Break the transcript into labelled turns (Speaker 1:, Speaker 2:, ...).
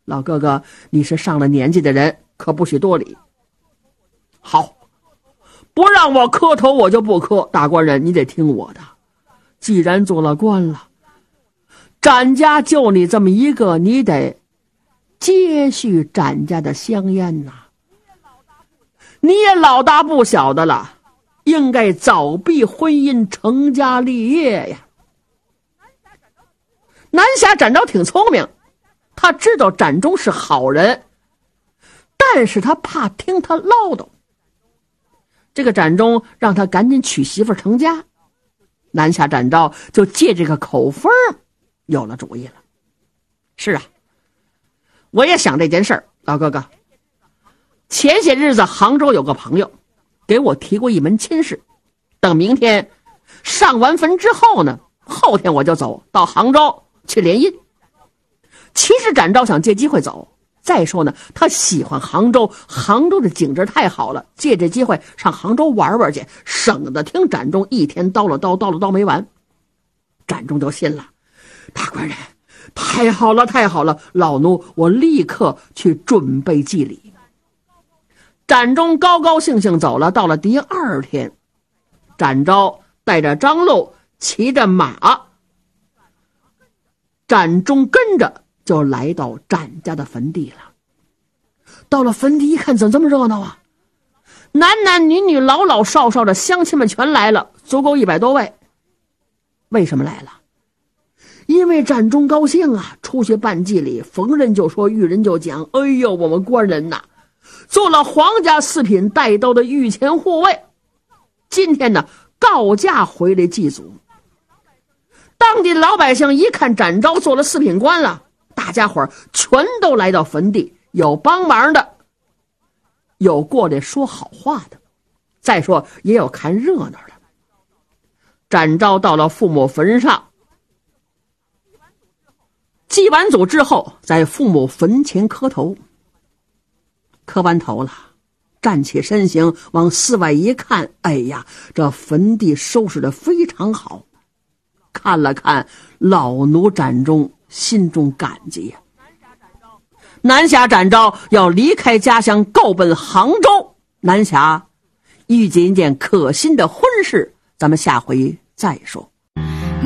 Speaker 1: 老哥哥，你是上了年纪的人，可不许多礼。好，不让我磕头我就不磕，大官人你得听我的。既然做了官了，展家就你这么一个，你得接续展家的香烟呐。你也老大不小的了，应该早闭婚姻，成家立业呀。南侠展昭挺聪明，他知道展忠是好人，但是他怕听他唠叨。这个展忠让他赶紧娶媳妇成家，南侠展昭就借这个口风有了主意了。是啊，我也想这件事儿，老哥哥。前些日子杭州有个朋友给我提过一门亲事，等明天上完坟之后呢，后天我就走到杭州去联姻。其实展昭想借机会走，再说呢，他喜欢杭州，杭州的景致太好了，借这机会上杭州玩玩去，省得听展忠一天叨了叨没完。展忠就信了，大官人，太好了太好了，老奴我立刻去准备祭礼。展忠高高兴兴走了。到了第二天，展昭带着张禄骑着马，展忠跟着就来到展家的坟地了。到了坟地一看，怎么这么热闹啊？男男女女老老少少的乡亲们全来了，足够100多位。为什么来了？因为展忠高兴啊，出去办祭礼，逢人就说，遇人就讲，哎呦，我们官人呐，做了皇家四品带刀的御前护卫，今天呢告假回来祭祖。当地老百姓一看展昭做了四品官了，大家伙全都来到坟地，有帮忙的，有过来说好话的，再说也有看热闹的。展昭到了父母坟上，祭完祖之后，在父母坟前磕头。磕完头了，站起身形，往寺外一看，哎呀，这坟地收拾得非常好。看了看老奴展忠，心中感激呀。南侠展昭要离开家乡，够奔杭州。南侠遇见一件可心的婚事，咱们下回再说。